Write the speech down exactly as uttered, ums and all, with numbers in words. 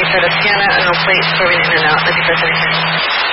try to scan it and it'll plate swerving in and out. If you press anything.